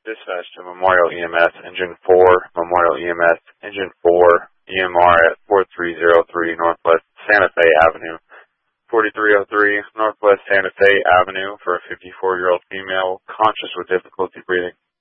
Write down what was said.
Dispatch to Memorial EMS, Engine 4, Memorial EMS, Engine 4, EMR at 4303 Northwest Santa Fe Avenue. 4303 Northwest Santa Fe Avenue for a 54-year-old female conscious with difficulty breathing.